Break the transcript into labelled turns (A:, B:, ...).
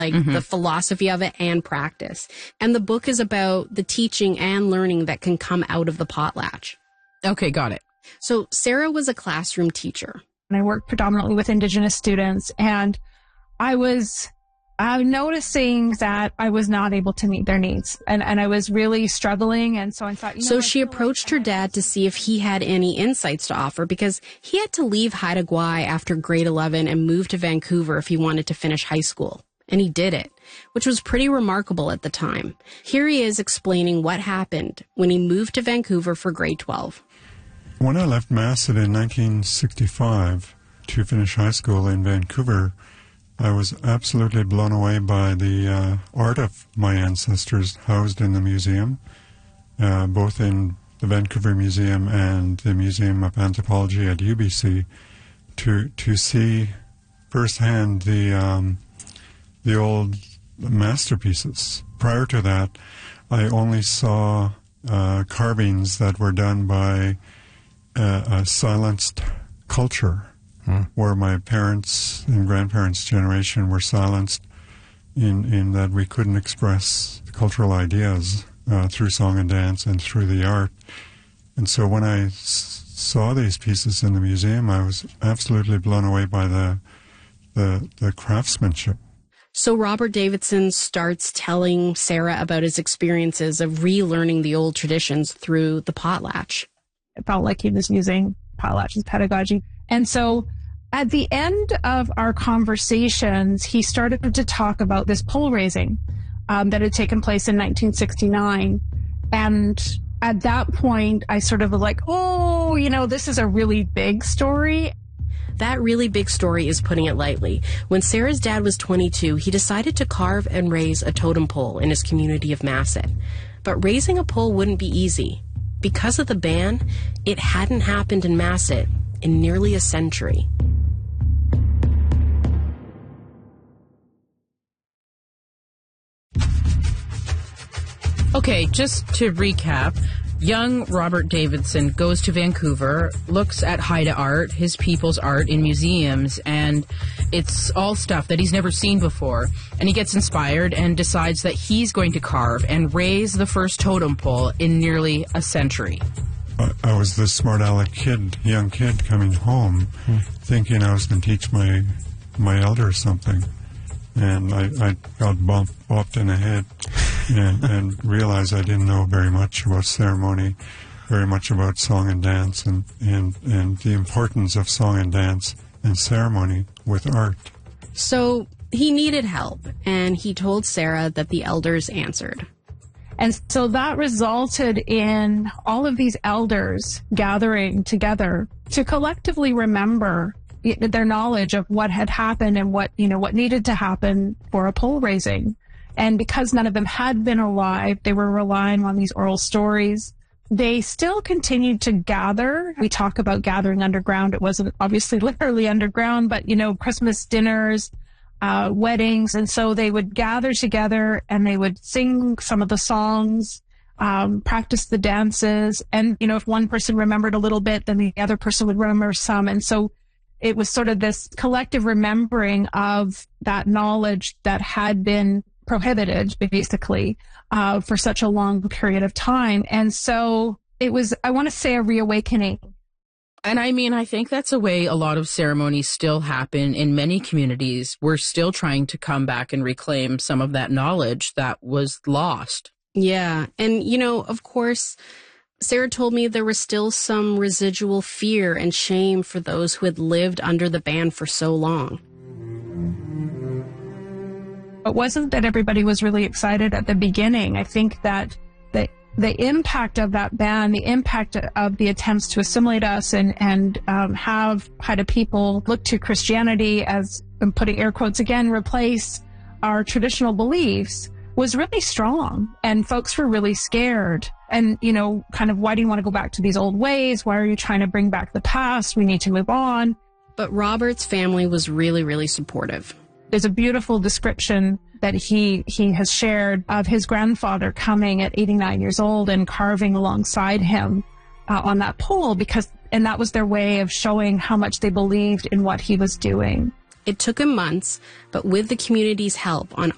A: like the philosophy of it and practice. And the book is about the teaching and learning that can come out of the potlatch.
B: Okay, got it.
A: So Sarah was a classroom teacher.
C: And I worked predominantly with Indigenous students, and I was noticing that I was not able to meet their needs, and I was really struggling. And so I thought,
A: so she approached her dad to see if he had any insights to offer, because he had to leave Haida Gwaii after grade 11 and move to Vancouver if he wanted to finish high school. And he did it, which was pretty remarkable at the time. Here he is explaining what happened when he moved to Vancouver for grade 12.
D: When I left Masset in 1965 to finish high school in Vancouver, I was absolutely blown away by the art of my ancestors housed in the museum, both in the Vancouver Museum and the Museum of Anthropology at UBC, to see firsthand the old masterpieces. Prior to that, I only saw carvings that were done by a silenced culture, where my parents' and grandparents' generation were silenced in that we couldn't express cultural ideas through song and dance and through the art. And so when I saw these pieces in the museum, I was absolutely blown away by the craftsmanship.
A: So Robert Davidson starts telling Sarah about his experiences of relearning the old traditions through the potlatch.
C: It felt like he was using potlatch's pedagogy. And so at the end of our conversations, he started to talk about this pole raising that had taken place in 1969. And at that point, I sort of was like, oh, this is a really big story.
A: That really big story is putting it lightly. When Sarah's dad was 22, he decided to carve and raise a totem pole in his community of Masset. But raising a pole wouldn't be easy. Because of the ban, it hadn't happened in Masset in nearly a century.
B: Okay, just to recap, young Robert Davidson goes to Vancouver, looks at Haida art, his people's art in museums, and it's all stuff that he's never seen before. And he gets inspired and decides that he's going to carve and raise the first totem pole in nearly a century.
D: I was this smart aleck young kid coming home, thinking I was going to teach my elders something. And I got bopped in the head and realized I didn't know very much about ceremony, very much about song and dance, and the importance of song and dance and ceremony with art.
A: So he needed help, and he told Sarah that the elders answered.
C: And so that resulted in all of these elders gathering together to collectively remember their knowledge of what had happened and what needed to happen for a pole raising. And because none of them had been alive, they were relying on these oral stories. They still continued to gather. We talk about gathering underground. It wasn't obviously literally underground, but, Christmas dinners, weddings. And so they would gather together and they would sing some of the songs, practice the dances. And, if one person remembered a little bit, then the other person would remember some. And so it was sort of this collective remembering of that knowledge that had been prohibited, basically, for such a long period of time. And so it was, I want to say, a reawakening.
B: And I think that's a way a lot of ceremonies still happen in many communities. We're still trying to come back and reclaim some of that knowledge that was lost.
A: Yeah. And, of course, Sarah told me there was still some residual fear and shame for those who had lived under the ban for so long.
C: It wasn't that everybody was really excited at the beginning. I think that the impact of that ban, the impact of the attempts to assimilate us and have Haida people look to Christianity as, I'm putting air quotes again, replace our traditional beliefs, was really strong. And folks were really scared. And, kind of, why do you want to go back to these old ways? Why are you trying to bring back the past? We need to move on.
A: But Robert's family was really, really supportive.
C: There's a beautiful description that he has shared of his grandfather coming at 89 years old and carving alongside him on that pole, and that was their way of showing how much they believed in what he was doing.
A: It took him months, but with the community's help, on